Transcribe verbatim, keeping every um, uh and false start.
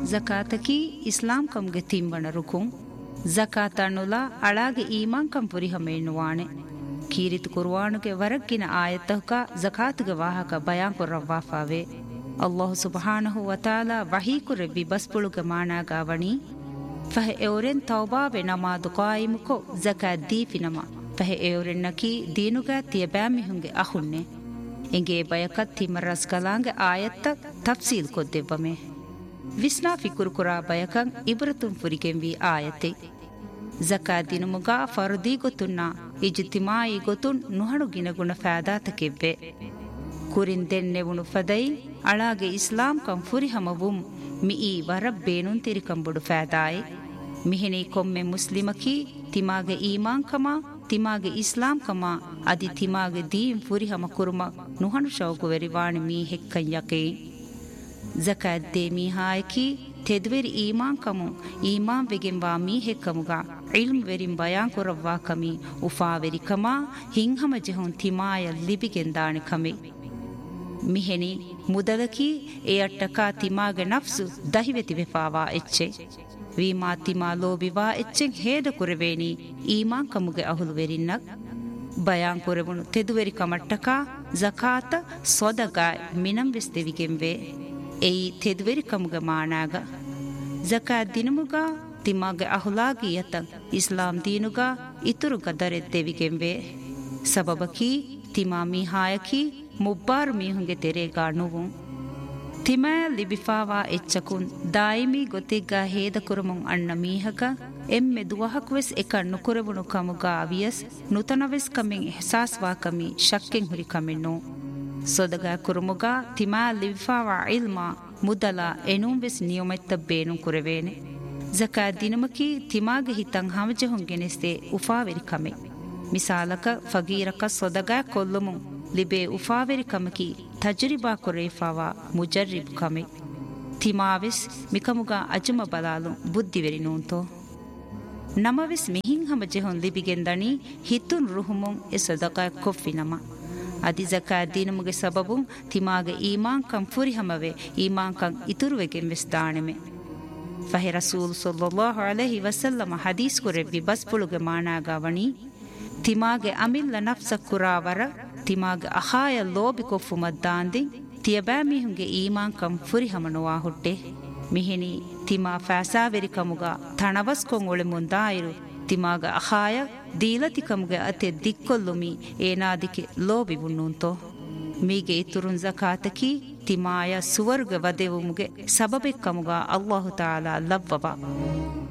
ಜಕಾತಕಿ ಇಸ್ಲಾಂ ಕಂಗೆ ತಿಂಬಣ ರುಕುಂ ಜಕಾತ ಅನ್ನುಲ ಅಳಾಗೆ ಈಮಾನ್ ಕಂ ಪುರಿಹಮೇನುವಾಣೆ ಕೀರಿತು ಕುರ್ವಾನುಗೆ ವರಕ್ಕಿನ ಆಯತ್ತಹುಕ ಜಕಾತುಗೆ ವಾಹಕ ಬಯಾನ್ ಕೊರ್ರವ್ವಾಫಾವೆ ಅಲ್ಲಾಹು ಸುಬ್ಹಾನಹು ವತಾಲಾ ವಹೀಕುರೆ ಬಿಬಸ್ಪುಳುಗೆ ಮಾನಾಗಾವಣಿ ಫಹೆ ಎವರೆನ್ ತೌಬಾವೆ ನಮಾದು ಕಾಯಿಮುಕೊ ಜಕಾತ್ ದೀಫಿನಮ ಫಹೆ ಎವರೆನ್ ನಕಿ ದೀನುಗ ತಿಯಬ್ಯಾಮಿಹುಂಗೆ ಅಹುನ್ನೆ ಎಂಗೆ ಬಯಕತ್ ತಿಮರಸ್ ಕಲಾಂಗೆ ಆಯತ್ತ ತಫ್ಸೀಲ್ ಕೊದ್ದೆವ್ವಮೆ ವಿಸ್ನಾ ಫಿಕುರು ಕುರಾ ಬಯಕಂ ಇಬ್ರತುಂ ಫುರಿಗೆಂವಿ ಆಯತೆ ಜಕಾತ್ ದಿನುಮುಗ ಫರ್ದಿ ಗೊತ್ತುನ್ನ ಇಜ್ತಿಮಾಯಿ ಗೊತ್ತುನ್ ನುಹಣು ಗಿನಗುಣ ಫಾದಾತಕೆವ್ವೆ ಕುರಿನ್ ದೆನ್ನೆವುಣು ಫದೈ ಅಳಾಗೆ ಇಸ್ಲಾಂ ಕಂ ಫುರಿಹಮವುಂ ಮಿಯಿ ವರಬ್ ಬೇನುನ್ ತಿರಿಕಂಬುಡು ಫಾದಾಯಿ ಮಿಹಿನಿ ಕೊಮ್ಮೆ ಮುಸ್ಲಿಮಕಿ ತಿಮಾಗೆ ಈಮಾನ್ ಕಮ ತಿಮಾಗೆ ಇಸ್ಲಾಂ ಕಮ ಅದಿ ತಿಮಾಗೆ ದೀಂ ಫುರಿಹಮ ಕುರುಮ ನುಹಣು ಶೌಕು ವೆರಿವಾಣಿ ಮೀ ಹೆಕ್ಕಂ ಯಕೇ ಜಕಾತ್ ದೇ ಮೀಹಾಯಕಿ ತೆದ್ವೆರಿ ಈಮಾನ್ ಕಮು ಈಮಾನ್ ವೆಗೆಂವಾ ಮೀ ಹೆಕ್ಕಮುಗ ಇಲ್ಮ್ ವೆರಿಂ ಬಯಾನ್ ಕೊರವ್ವಾ ಕಮಿ ಉಫಾವೆರಿ ಕಮ ಹಿಂಹಮ ಜೆಹುನ್ ತಿಮಾಯ ಲಿಬಿಗೆಂದಾಣಿ ಕಮಿ ಮಿಹೆನಿ ಮುದಲಕಿ ಎ ಅಟ್ಟಕಾ ತಿಮಾಗೆ ನಫ್ಸು ದಹಿವೆತಿ ವೆಫಾವಾ ಎಚ್ಚೆ ವೀಮಾ ತಿಮಾ ಲೋಬಿವಾ ಎಚ್ಚೆಂ ಹೇದ ಕುರೆವೇನಿ ಈಮಾನ್ ಕಮುಗೆ ಅಹುಲು ವೆರಿನ್ನಕ್ ಬಯಾನ್ ಕೊರೆವುಣು ತೆದುವೆರಿ ಕಮಟ್ಟಕಾ ಜಕಾತ ಸೊದಗಾಯ್ ಮಿನಂ ವೆಸ್ ದೆವಿಗೆಂವೆ ಎಯಿ ತೆದುವೆರಿ ಕಮುಗೆ ಮಾನಾಗ ಜಕಾತ್ ದಿನಮುಗ ತಿಮಾಗೆ ಅಹುಲಾಗಿ ಯತಂ ಇಸ್ಲಾಂ ದೀನುಗ ಇತುರು ಗದರೆತ್ ದೆವಿಗೆಂವೆ ಸಬಬಕಿ ತಿಮಾ ಮೀಹಾಯಕಿ ಮುಬ್ಬಾರು ಮೀಹುಂಗೆ ತೆರೆಗಾ ನುವುಂ ತಿಮಾ ಲಿಬಿಫಾವಾ ಎಚ್ಚಕುನ್ ದಾಯಿಮಿ ಗೊತ್ತಿಗ್ಗ ಹೇದ ಕುರುಮುಂ ಅಣ್ಣ ಮೀಹಕ ಎಮ್ಮೆ ದುವಹಕ್ವೆಸ್ ಎಕ ನುಕುರೆವುಣು ಕಮುಗ ಅವಿಯಸ್ ನುತನವೆಸ್ ಕಮೆಂ ಎಹ್ಸಾಸ್ವಾ ಕಮಿ ಶಕ್ಕೆಂ ಹುರಿ ಕಮೆನ್ನು ಸೊದಗ ಕುರುಮುಗ ತಿಮಾ ಲಿಬಿಫಾವಾ ಇಲ್ಮಾ ಮುದಲ ಎನುಂವೆಸ್ ನಿಯಮೆತ್ತ ಬೇನು ಕುರೆವೇನೆ ಜಕಾತ್ ದಿನಮಕಿ ತಿಮಾಗೆ ಹಿತಂ ಹಮಜಹುಂಗೆನೆಸ್ತೆ ಉಫಾವೆರಿ ಕಮೆ ಮಿಸಾಲಕ ಫಗೀರಕ ಸೊದಗ ಕೊಲ್ಲುಮುಂ ಲಿಬೆ ಉಫಾವೆರಿ ಕಮಕಿ ತಜ್ರಿಬಾ ಕೊರೇಫಾವಾ ಮುಜರ್ರಿಬ್ ಕಮೆ ತಿಮಾವೆಸ್ ಮಿಕಮುಗ ಅಜುಮ ಬಲಾಲು ಬುದ್ಧಿವೆರಿ ನೂಂತೋ ನಮವೆಸ್ ಮಿಹಿಂ ಹಮಜೆಹುನ್ ಲಿಬಿಗೆಂದಣಿ ಹಿತುನ್ ರುಹುಮುಂ ಎ ಸದಕ ಕೊಫ್ಫಿನಮ ಅದಿ ಜಕಾತ್ ದಿನಮುಗೆ ಸಬಬುಂ ತಿಮಾಗೆ ಈಮಾನ್ ಕಂ ಫುರಿಹಮವೆ ಈಮಾನ್ ಕಂ ಇತುರುವೆಗೆಂ ವೆಸ್ ದಾಣೆಮೆ ಫಹೆ ರಸೂಲ್ ಸಲ್ಲಲ್ಲಾಹು ಅಲೈಹಿ ವಸಲ್ಲಮ ಹದೀಸ್ ಕುರೆವ್ವಿ ಬಸ್ ಪುಳುಗೆ ಮಾನಾಗಾವಣಿ ತಿಮಾಗೆ ಅಮಿಲ್ಲ ನಫ್ಸ ಕುರಾವರ ತಿಮಾಗೆ ಅಹಾಯ ಲೋಬಿ ಕೊಫ್ಫು ಮದ್ದಾಂದಿ ತಿಯಬಾ ಮಿಹುಂಗೆ ಈಮಾನ್ ಕಂ ಫುರಿಹಮನುವಾ ಹುಟ್ಟೆ ಮಿಹಿನಿ ತಿಮಾ ಫಾಸಾವೆರಿ ಕಮುಗ ಥಣವಸ್ ಕೊಂಗ್ ಒಳೆ ಮುಂದಾಯಿರು ತಿಮಾಗ ಅಹಾಯ ದೀಲತಿ ಕಮುಗೆ ಅತೆ ದಿಕ್ಕೊಲ್ಲುಮಿ ಏನಾದಿಕೆ ಲೋಬಿ ಬುಣ್ಣುಂತೋ ಮೀಗೆ ಇತುರುನ್ ಜಕಾತಕಿ ತಿಮಾಯ ಸುವರ್ಗ ವದೆವುಮುಗೆ ಸಬಬೆ ಕಮುಗ ಅಲ್ಲಾಹು ತಾಲಾ ಲವ್ವಬ